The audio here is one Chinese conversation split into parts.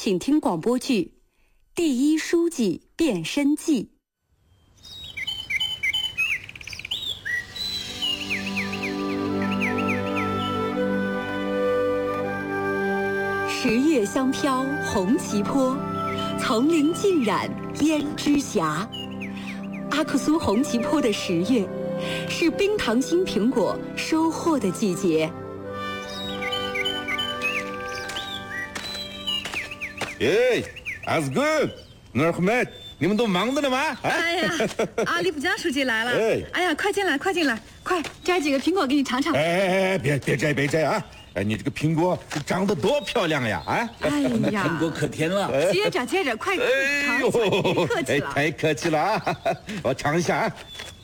请听广播剧《第一书记变身记》。十月香飘红旗坡，丛林尽染胭脂霞。阿克苏红旗坡的10月，是冰糖心苹果收获的季节。 哎，阿斯good，努尔赫麦，你们都忙着呢吗？ 哎呀，阿里卜江书记来了！哎呀，快进来，快进来，快摘几个苹果给你尝尝。 哎，别摘啊！哎，你这个苹果长得多漂亮呀！啊， 哎呀， 苹果可甜了。 接着，快尝一下，别客气了。 太客气了啊！我尝一下啊。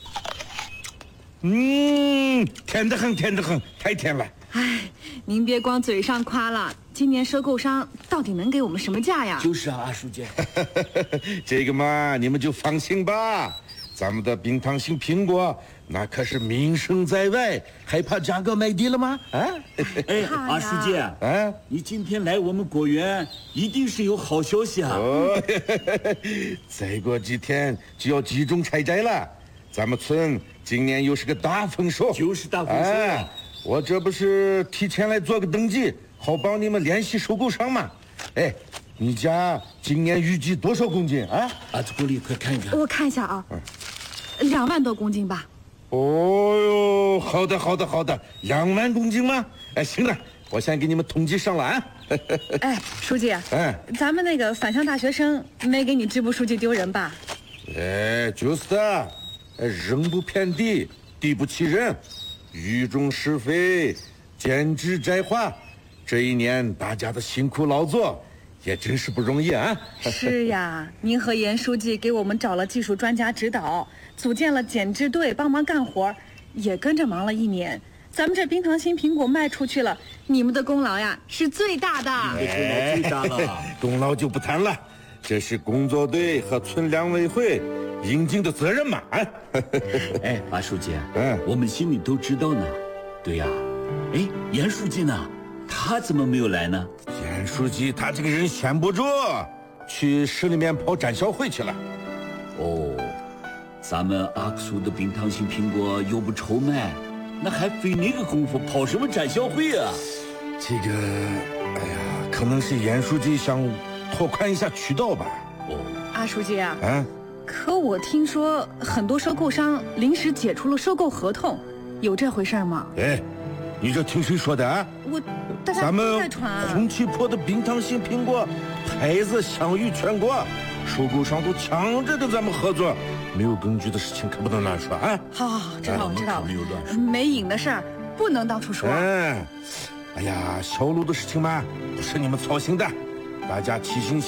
甜得很，太甜了。 哎，您别光嘴上夸了，今年收购商到底能给我们什么价呀？ 就是啊，阿书记。 这个嘛，你们就放心吧。咱们的冰糖心苹果那可是名声在外，还怕价格卖低了吗？啊！ 哎，阿书记，你今天来我们果园，一定是有好消息啊！ 哦，再过几天就要集中采摘了，咱们村今年又是个大丰收， 就是大丰收。 我这不是提前来做个登记，好帮你们联系收购商嘛。哎，你家今年预计多少公斤啊？ 阿祖国里，快看一看。 我看一下啊，2万多公斤吧。 哦哟，好的，2万公斤吗？哎，行了，我先给你们统计上了啊。 哎，书记，咱们那个返乡大学生没给你支部书记丢人吧？ 哎，就是的，人不偏地，地不欺人。雨中施肥，减脂摘花，这一年大家的辛苦劳作也真是不容易啊！ 是呀，您和严书记给我们找了技术专家指导，组建了减脂队帮忙干活，也跟着忙了1年。咱们这冰糖心苹果卖出去了，你们的功劳呀是最大的。 你的功劳最大了， 功劳就不谈了，这是工作队和村两委会应尽的责任嘛！ 哎，马书记，我们心里都知道呢。对呀，哎，严书记呢？他怎么没有来呢？ 严书记他这个人闲不住，去市里面跑展销会去了。 哦，咱们阿克苏的冰糖心苹果又不愁卖，那还费那个功夫跑什么展销会啊？ 这个，哎呀，可能是严书记想拓宽一下渠道吧。 哦， 阿书记啊，可我听说很多收购商临时解除了收购合同，有这回事吗？ 哎，你这听谁说的啊？咱们红旗坡的冰糖心苹果牌子享誉全国，收购商都抢着跟咱们合作，没有根据的事情可不能乱说啊！ 好，知道了， 没有乱说， 没影的事儿不能到处说。 哎呀，销路的事情嘛，不是你们操心的，大家齐心。